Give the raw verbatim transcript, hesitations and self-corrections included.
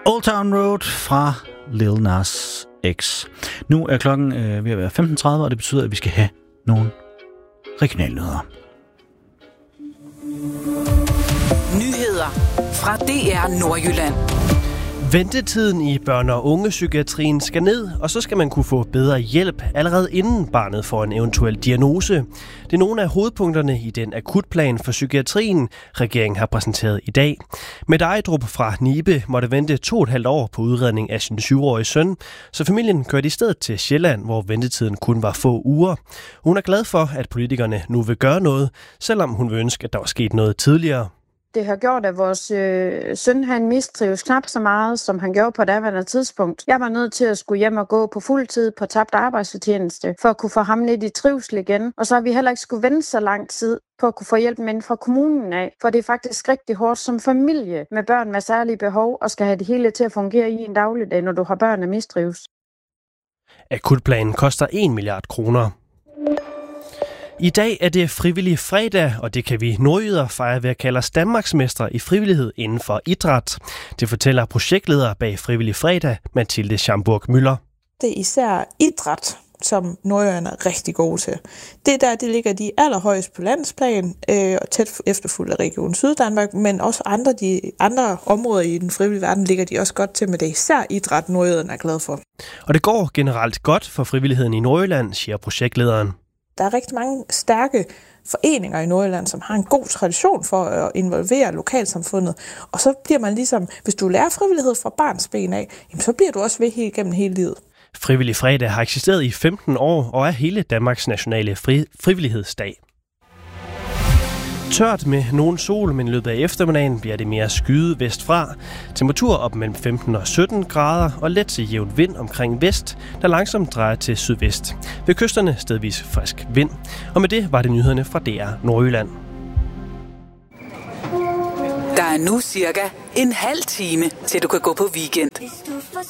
Old Town Road fra Lil Nas X. Nu er klokken øh, ved at være femten tredive, og det betyder, at vi skal have nogle regionale nyheder. Nyheder fra D R Nordjylland. Ventetiden i børne- og ungepsykiatrien skal ned, og så skal man kunne få bedre hjælp allerede inden barnet får en eventuel diagnose. Det er nogle af hovedpunkterne i den akutplan for psykiatrien, regeringen har præsenteret i dag. Mette Ejdrup fra Nibe måtte vente to og et halvt år på udredning af sin syvårige søn, så familien kørte i stedet til Sjælland, hvor ventetiden kun var få uger. Hun er glad for, at politikerne nu vil gøre noget, selvom hun vil ønske, at der var sket noget tidligere. Det har gjort, at vores øh, søn han mistrives knap så meget, som han gjorde på daværende tidspunkt. Jeg var nødt til at skulle hjem og gå på fuld tid på tabt arbejdsfortjeneste, for at kunne få ham lidt i trivsel igen. Og så har vi heller ikke skulle vente så lang tid på at kunne få hjælp med fra kommunen af. For det er faktisk rigtig hårdt som familie med børn med særlige behov, og skal have det hele til at fungere i en dagligdag, når du har børn, der mistrives. Akutplanen koster en milliard kroner. I dag er det frivillig fredag, og det kan vi nordjyder fejre ved at kalde os Danmarksmestre i frivillighed inden for idræt. Det fortæller projektleder bag Frivillig Fredag, Mathilde Schamburg-Müller. Det er især idræt, som nordjyderne er rigtig gode til. Det der, det ligger de allerhøjest på landsplan, øh, og tæt efterfulgt af Region Syddanmark, men også andre, de andre områder i den frivillige verden ligger de også godt til, med det især idræt, nordjyderne er glad for. Og det går generelt godt for frivilligheden i Nordjylland, siger projektlederen. Der er rigtig mange stærke foreninger i Nordjylland, som har en god tradition for at involvere lokalsamfundet. Og så bliver man ligesom, hvis du lærer frivillighed fra barnsben af, jamen så bliver du også ved helt gennem hele livet. Frivillig Fredag har eksisteret i femten år og er hele Danmarks nationale fri- frivillighedsdag. Tørt med nogen sol, men i løbet af eftermiddagen bliver det mere skyet vestfra. Temperatur op mellem femten og sytten grader og let til jævn vind omkring vest, der langsomt drejer til sydvest. Ved kysterne stedvis frisk vind. Og med det var det nyhederne fra D R Nordjylland. Der er nu cirka en halv time, til du kan gå på weekend.